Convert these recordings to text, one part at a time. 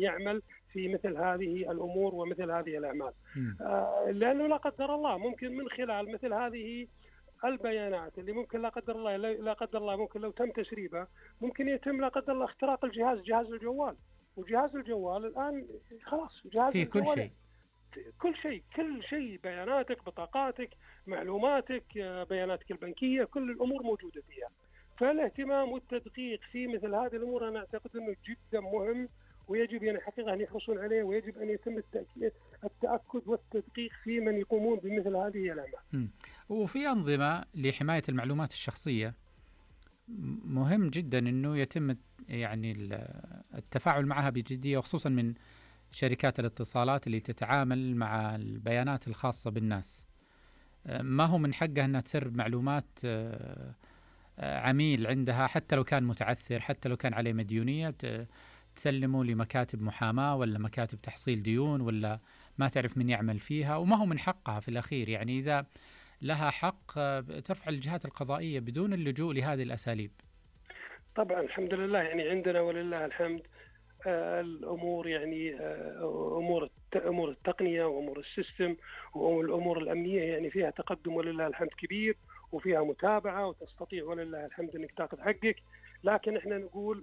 يعمل في مثل هذه الأمور ومثل هذه الأعمال. لأنه لا قدر الله ممكن من خلال مثل هذه البيانات اللي ممكن لا قدر الله ممكن لو تم تسريبها ممكن يتم لا قدر الله اختراق جهاز الجوال. وجهاز الجوال الآن خلاص في كل شيء بياناتك، بطاقاتك، معلوماتك، بياناتك البنكية، كل الأمور موجودة فيها. فالاهتمام والتدقيق في مثل هذه الأمور أنا أعتقد أنه جدا مهم، ويجب يعني حقيقة أن يحرصون عليه، ويجب أن يتم التأكد والتدقيق في من يقومون بمثل هذه الأعمال. وفي أنظمة لحماية المعلومات الشخصية مهم جدا أنه يتم يعني التفاعل معها بجدية، وخصوصا من شركات الاتصالات اللي تتعامل مع البيانات الخاصة بالناس. ما هو من حقها أنها تسرب معلومات عميل عندها حتى لو كان متعثر، حتى لو كان عليه مديونية، تسلمه لمكاتب محاماة ولا مكاتب تحصيل ديون ولا ما تعرف من يعمل فيها، وما هو من حقها في الأخير. يعني إذا لها حق ترفع الجهات القضائية بدون اللجوء لهذه الأساليب. طبعا الحمد لله يعني عندنا ولله الحمد الأمور يعني أمور التقنية وأمور السيستم والأمور الأمنية يعني فيها تقدم ولله الحمد كبير، وفيها متابعة، وتستطيع ولله الحمد أنك تأخذ حقك. لكن إحنا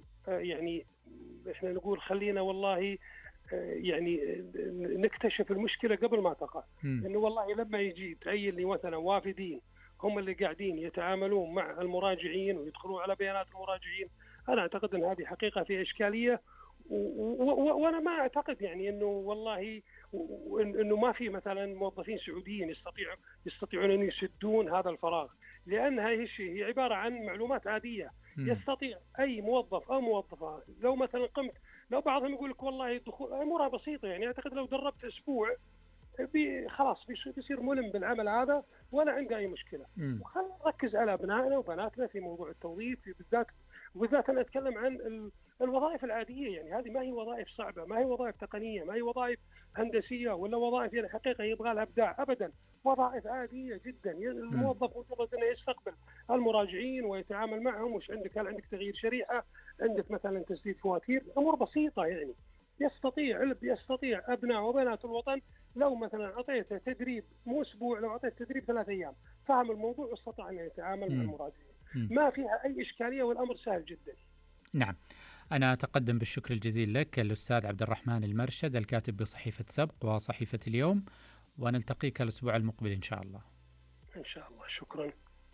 نقول خلينا والله يعني نكتشف المشكلة قبل ما تقع. إنه والله لما يجي تعين لي مثلا وافدين هم اللي قاعدين يتعاملون مع المراجعين ويدخلون على بيانات المراجعين، أنا أعتقد أن هذه حقيقة فيها إشكالية. وأنا ما أعتقد يعني إنه والله إنه ما في مثلا موظفين سعوديين يستطيعون أن يسدون هذا الفراغ، لأنها هي عبارة عن معلومات عادية. يستطيع أي موظف أو موظفة لو مثلا لو بعضهم يقول لك والله الدخول أمورها بسيطة، يعني أعتقد لو دربت أسبوع خلاص بيصير ملم بالعمل هذا ولا عنده أي مشكلة. وخلينا نركز على أبنائنا وبناتنا في موضوع التوظيف بالذات أنا أتكلم عن الوظائف العادية. يعني هذه ما هي وظائف صعبة، ما هي وظائف تقنية، ما هي وظائف هندسية ولا وظائف يعني حقيقة يبغى لها إبداع أبدا. وظائف عادية جدا. الموظف مجرد أنه يستقبل المراجعين ويتعامل معهم، وش عندك؟ هل عندك تغيير شريحة؟ عندك مثلا تسديد فواتير؟ أمور بسيطة يعني. يستطيع أبناء وبنات الوطن لو مثلا أعطيته تدريب مو أسبوع، لو أعطيته تدريب 3 أيام فهم الموضوع واستطاع أن يتعامل مع المراجعين. ما فيها أي إشكالية والأمر سهل جدا. نعم، أنا أتقدم بالشكر الجزيل لك الأستاذ عبد الرحمن المرشد، الكاتب بصحيفة سبق وصحيفة اليوم، ونلتقيك الأسبوع المقبل إن شاء الله. إن شاء الله. شكرا.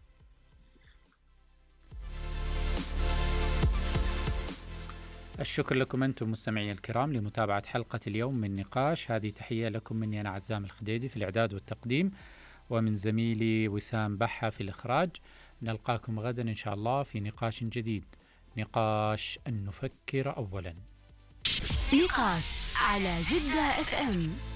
الشكر لكم أنتم مستمعي الكرام لمتابعة حلقة اليوم من نقاش. هذه تحية لكم مني أنا عزام الخديدي في الإعداد والتقديم، ومن زميلي وسام بحة في الإخراج. نلقاكم غدا إن شاء الله في نقاش جديد، نقاش أن نفكر أولا. نقاش على جدة FM.